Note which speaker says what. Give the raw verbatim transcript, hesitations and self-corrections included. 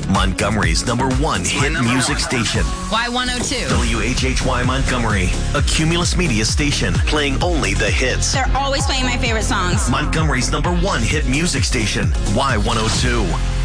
Speaker 1: Montgomery's number one hit music station.
Speaker 2: Y one oh two.
Speaker 1: W H H Y Montgomery, a Cumulus Media station playing only the hits.
Speaker 2: They're always playing my favorite songs.
Speaker 1: Montgomery's number one hit music station, Y one oh two.